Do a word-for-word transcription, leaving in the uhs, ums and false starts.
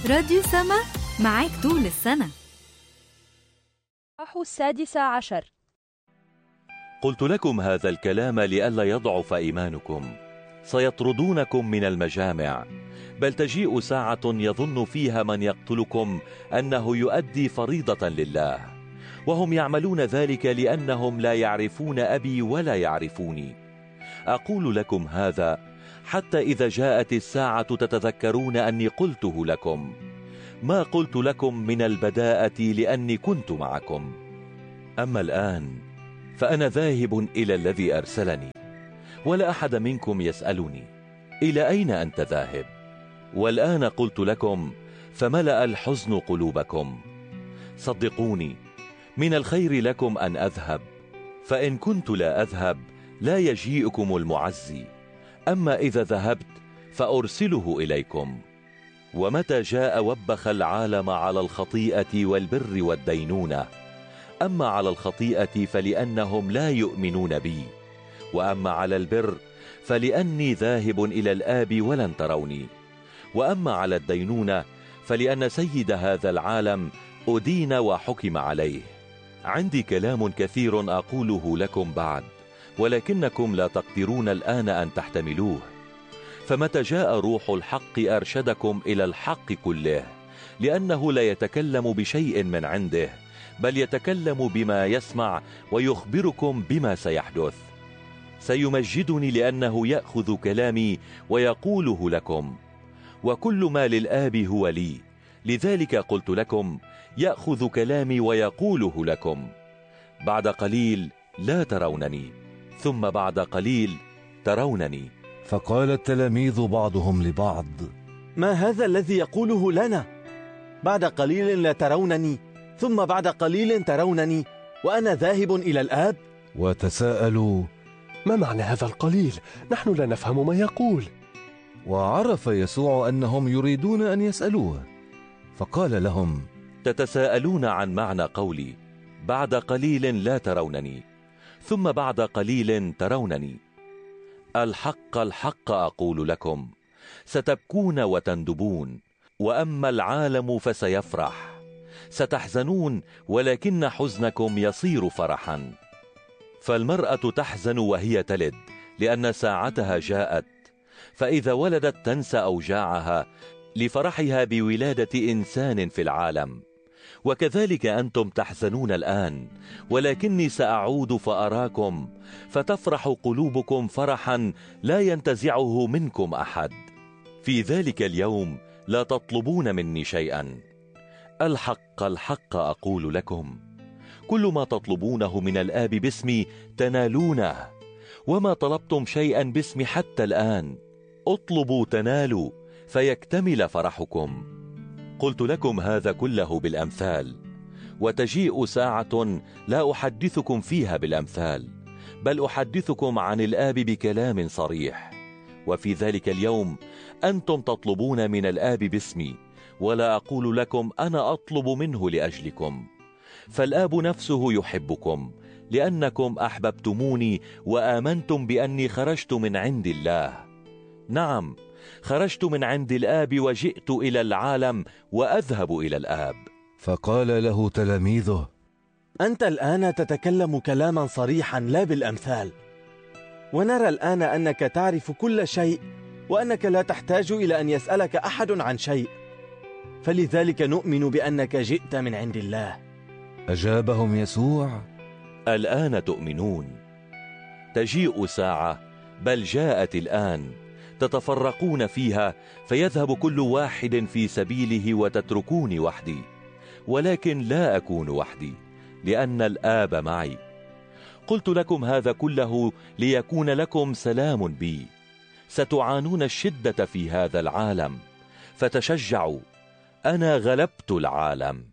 راديو سما معاك طول السنة. السادسة عشر. قلت لكم هذا الكلام لئلا يضعف إيمانكم. سيطردونكم من المجامع، بل تجيء ساعة يظن فيها من يقتلكم أنه يؤدي فريضة لله، وهم يعملون ذلك لأنهم لا يعرفون أبي ولا يعرفوني. أقول لكم هذا حتى إذا جاءت الساعة تتذكرون أني قلته لكم. ما قلت لكم من البداءة لأني كنت معكم. أما الآن فأنا ذاهب إلى الذي أرسلني، ولا أحد منكم يسألني إلى أين أنت ذاهب؟ والآن قلت لكم فملأ الحزن قلوبكم. صدقوني، من الخير لكم أن أذهب، فإن كنت لا أذهب لا يجيئكم المعزي، أما إذا ذهبت فأرسله إليكم. ومتى جاء وبخ العالم على الخطيئة والبر والدينونة. أما على الخطيئة فلأنهم لا يؤمنون بي، وأما على البر فلأني ذاهب إلى الآب ولن تروني، وأما على الدينونة فلأن سيد هذا العالم أدين وحكم عليه. عندي كلام كثير أقوله لكم بعد، ولكنكم لا تقدرون الآن أن تحتملوه. فمتى جاء روح الحق أرشدكم إلى الحق كله، لأنه لا يتكلم بشيء من عنده، بل يتكلم بما يسمع ويخبركم بما سيحدث. سيمجدني لأنه يأخذ كلامي ويقوله لكم، وكل ما للآب هو لي، لذلك قلت لكم يأخذ كلامي ويقوله لكم. بعد قليل لا ترونني، ثم بعد قليل ترونني. فقال التلاميذ بعضهم لبعض: ما هذا الذي يقوله لنا؟ بعد قليل لا ترونني، ثم بعد قليل ترونني، وأنا ذاهب إلى الآب. وتساءلوا: ما معنى هذا القليل؟ نحن لا نفهم ما يقول. وعرف يسوع أنهم يريدون أن يسألوه، فقال لهم: تتساءلون عن معنى قولي بعد قليل لا ترونني، ثم بعد قليل ترونني. الحق الحق أقول لكم، ستبكون وتندبون، وأما العالم فسيفرح. ستحزنون، ولكن حزنكم يصير فرحا. فالمرأة تحزن وهي تلد، لأن ساعتها جاءت، فإذا ولدت تنسى أوجاعها لفرحها بولادة إنسان في العالم. وكذلك أنتم تحزنون الآن، ولكني سأعود فأراكم، فتفرح قلوبكم فرحا لا ينتزعه منكم أحد. في ذلك اليوم لا تطلبون مني شيئا. الحق الحق أقول لكم، كل ما تطلبونه من الآب باسمي تنالونه، وما طلبتم شيئا باسمي حتى الآن اطلبوا تنالوا، فيكتمل فرحكم. قلت لكم هذا كله بالأمثال، وتجيء ساعة لا أحدثكم فيها بالأمثال، بل أحدثكم عن الآب بكلام صريح. وفي ذلك اليوم أنتم تطلبون من الآب باسمي، ولا أقول لكم أنا أطلب منه لأجلكم، فالآب نفسه يحبكم، لأنكم أحببتموني وآمنتم بأني خرجت من عند الله. نعم، خرجت من عند الآب وجئت إلى العالم وأذهب إلى الآب. فقال له تلاميذه: أنت الآن تتكلم كلاما صريحا لا بالأمثال، ونرى الآن أنك تعرف كل شيء، وأنك لا تحتاج إلى أن يسألك أحد عن شيء، فلذلك نؤمن بأنك جئت من عند الله. أجابهم يسوع: الآن تؤمنون. تجيء ساعة، بل جاءت الآن، تتفرقون فيها، فيذهب كل واحد في سبيله وتتركوني وحدي. ولكن لا أكون وحدي، لأن الآب معي. قلت لكم هذا كله ليكون لكم سلام بي. ستعانون الشدة في هذا العالم، فتشجعوا، أنا غلبت العالم.